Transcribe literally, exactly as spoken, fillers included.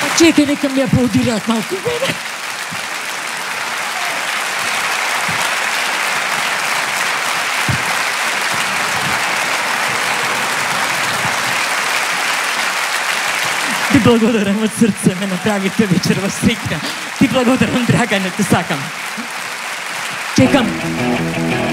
Чекај, нека ми аплодираат малку мене. Ти благодарам од срце, ме направите вечерва среќна. Ти благодарам, Драгане, те сакам. Чекам.